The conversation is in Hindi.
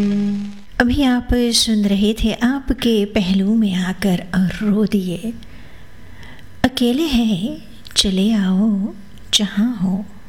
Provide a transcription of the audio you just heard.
अभी आप सुन रहे थे आपके पहलू में आकर और रो दिए। अकेले हैं चले आओ जहाँ हो।